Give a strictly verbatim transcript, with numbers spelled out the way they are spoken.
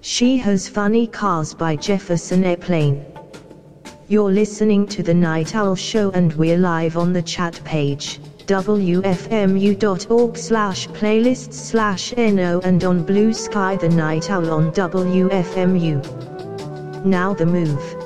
She Has Funny Cars by Jefferson Airplane. You're listening to The Night Owl Show and we're live on the chat page, w f m u dot org slash playlists slash no, and on Blue Sky The Night Owl on W F M U. Now the move.